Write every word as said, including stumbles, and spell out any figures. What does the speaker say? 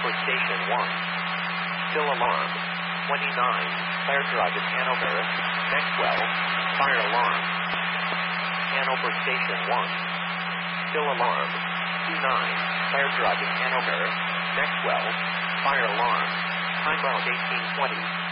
Hanover Station one. Still alarm. twenty-nine. Fire drive at Hanover. Maxwell. Fire alarm. Hanover Station one. Still alarm. two-nine. Fire drive at Hanover. Maxwell. Fire alarm. Time out eighteen twenty.